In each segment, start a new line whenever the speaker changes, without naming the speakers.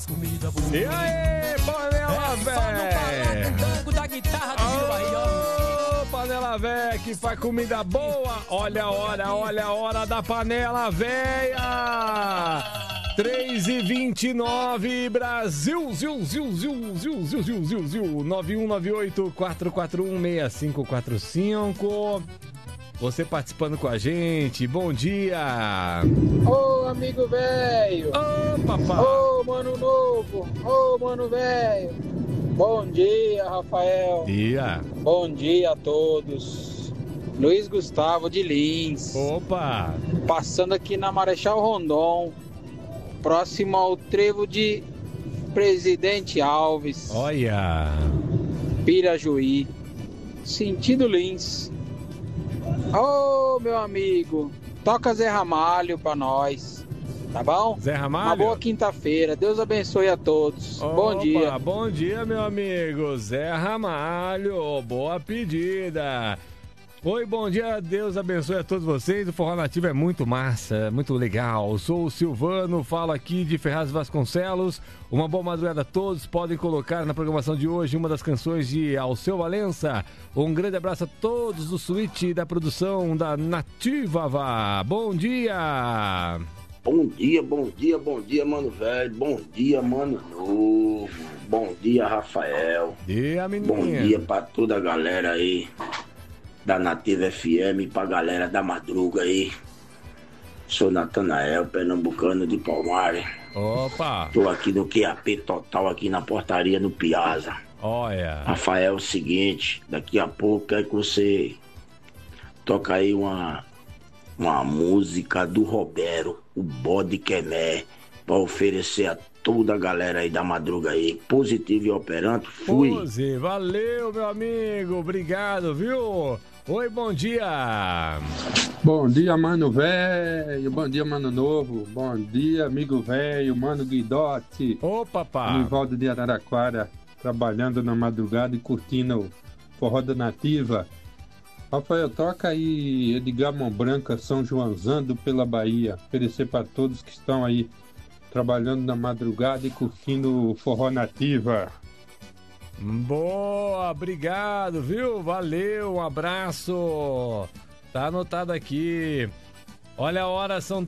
E aí, panela véia! Ô, panela véia que faz comida boa! Olha a hora da panela véia! 3h29, Brasil, ziu, 9198-441-6545. Você participando com a gente, bom dia!
Ô, amigo velho!
Ô, papai!
Ô, mano novo! Ô, mano velho! Bom dia, Rafael!
Dia!
Bom dia a todos! Luiz Gustavo de Lins.
Opa!
Passando aqui na Marechal Rondon, próximo ao trevo de Presidente Alves.
Olha!
Pirajuí, sentido Lins. Ô, meu amigo, toca Zé Ramalho pra nós, tá bom?
Zé Ramalho?
Uma boa quinta-feira, Deus abençoe a todos.
Opa,
bom dia.
Bom dia, meu amigo, Zé Ramalho, boa pedida. Oi, bom dia, Deus abençoe a todos vocês. O Forró Nativo é muito massa, muito legal. Sou o Silvano, falo aqui de Ferraz Vasconcelos. Uma boa madrugada a todos. Podem colocar na programação de hoje uma das canções de Alceu Valença. Um grande abraço a todos do suíte da produção da Nativa. Bom dia!
Bom dia, mano velho. Bom dia, mano novo. Bom dia, Rafael.
Dia, menino.
Bom dia pra toda a galera aí da Nativa FM, pra galera da madruga aí. Sou Natanael, pernambucano de Palmares.
Opa!
Tô aqui no QAP Total, aqui na portaria no Piazza.
Olha!
Rafael, é o seguinte, daqui a pouco quero que você toca aí uma música do Roberto, o Bode Quemé, pra oferecer a toda a galera aí da madruga aí. Positivo e operante, fui!
Pose, valeu, meu amigo, obrigado, viu? Oi, bom dia!
Bom dia, mano velho, bom dia, mano novo, bom dia, amigo velho, mano Guidotti.
Ô, papá!
Nivaldo de Araraquara, trabalhando na madrugada e curtindo o Forró da Nativa. Rafael, toca aí Edgar Mão Branca, São Joãozando pela Bahia, oferecer para todos que estão aí trabalhando na madrugada e curtindo o Forró Nativa.
Boa, obrigado, viu? Valeu, um abraço. Tá anotado aqui. Olha a hora, são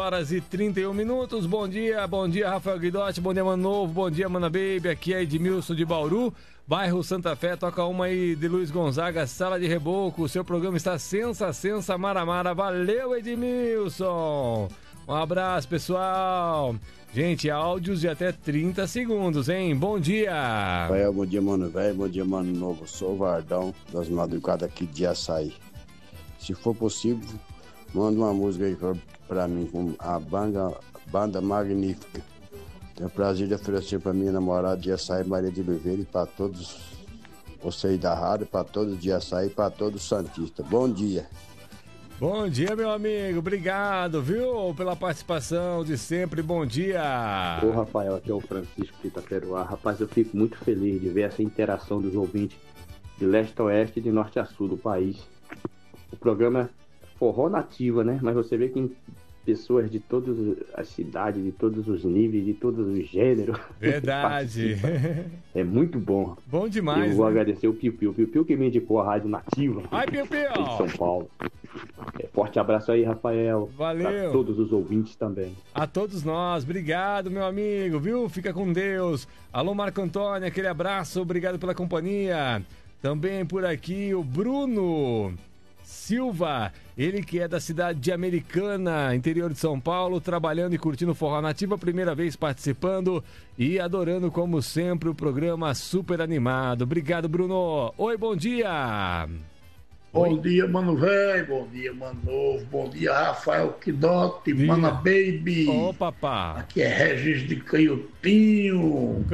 3h31. Bom dia, Rafael Guidotti. Bom dia, Mano Novo. Bom dia, Mana Baby. Aqui é Edmilson de Bauru, bairro Santa Fé. Toca uma aí de Luiz Gonzaga, Sala de Reboco. O seu programa está sensa, maramara. Valeu, Edmilson. Um abraço, pessoal. Gente, áudios de até 30 segundos, hein? Bom dia!
Rafael, bom dia, mano velho, bom dia, mano novo. Sou o Vardão, das madrugadas aqui de Açaí. Se for possível, manda uma música aí pra mim, com a banda Magnífica. Tenho o prazer de oferecer pra minha namorada de Açaí, Maria de Oliveira, e pra todos vocês da rádio, pra todos de Açaí, pra todos os santistas. Bom dia!
Bom dia, meu amigo. Obrigado, viu, pela participação de sempre. Bom dia.
Ô, Rafael, aqui é o Francisco de Itaperuá. Rapaz, eu fico muito feliz de ver essa interação dos ouvintes de leste a oeste e de norte a sul do país. O programa é Forró Nativa, né? Mas você vê que tem pessoas de todas as cidades, de todos os níveis, de todos os gêneros.
Verdade.
É muito bom.
Bom demais.
Eu vou agradecer o Piu Piu que me indicou a Rádio Nativa.
Ai, Piu Piu.
De São Paulo. Forte abraço aí, Rafael.
Valeu.
Pra todos os ouvintes também.
A todos nós. Obrigado, meu amigo, viu? Fica com Deus. Alô, Marco Antônio, aquele abraço. Obrigado pela companhia. Também por aqui o Bruno Silva, ele que é da cidade de Americana, interior de São Paulo, trabalhando e curtindo Forró Nativa, primeira vez participando e adorando, como sempre, o programa super animado. Obrigado, Bruno. Oi, bom dia.
Bom dia, mano velho, bom dia, mano novo, bom dia, Rafael Guidotti, Mana Baby.
Ô, papá.
Aqui é Regis de Canhotinho.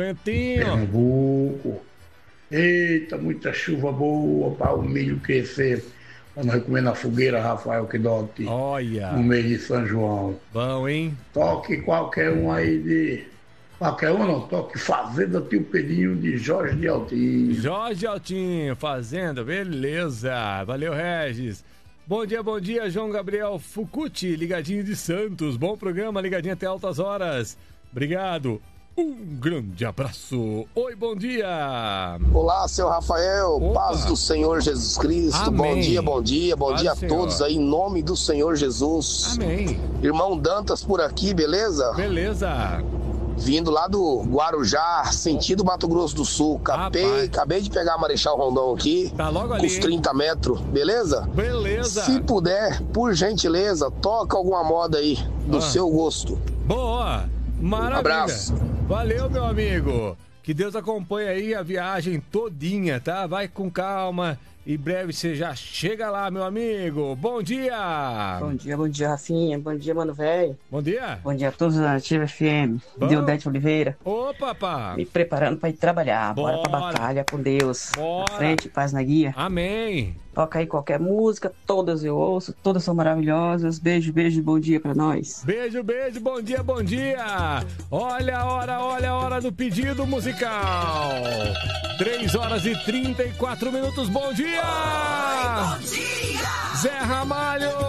Pernambuco. Eita, muita chuva boa para o milho crescer. Vamos comer na fogueira, Rafael Guidotti.
Olha.
No mês de São João.
Bom, hein?
Toque qualquer um aí de... Qualquer um não, toque Fazenda Tio Pedrinho de Jorge de Altinho.
Jorge Altinho, Fazenda, beleza. Valeu, Regis. Bom dia, João Gabriel Fucuti, ligadinho de Santos. Bom programa, ligadinho até altas horas. Obrigado. Um grande abraço. Oi, bom dia.
Olá, seu Rafael. Opa. Paz do Senhor Jesus Cristo.
Amém.
Bom dia, bom dia. Bom
Paz
dia a
Senhor.
todos aí, em nome do Senhor Jesus.
Amém.
Irmão Dantas por aqui, beleza?
Beleza.
Vindo lá do Guarujá, sentido Mato Grosso do Sul. Acabei de pegar a Marechal Rondon aqui.
Tá logo ali,
com os 30 metros, beleza?
Beleza.
Se puder, por gentileza, toca alguma moda aí, do seu gosto.
Boa. Maravilha.
Abraço.
Valeu, meu amigo. Que Deus acompanhe aí a viagem todinha, tá? Vai com calma. Em breve você já chega lá, meu amigo. Bom dia.
Bom dia, Rafinha. Bom dia, mano, velho.
Bom dia.
Bom dia a todos da Nativa FM. Deodete Oliveira.
Opa, pá.
Me preparando pra ir trabalhar. Bora pra batalha com Deus.
Bora.
À frente, paz na guia.
Amém.
Toca aí qualquer música, todas eu ouço, todas são maravilhosas. Beijo, bom dia pra nós.
Beijo, bom dia, bom dia. Olha a hora do pedido musical. 3h34. Bom dia. Bom dia. Zé Ramalho.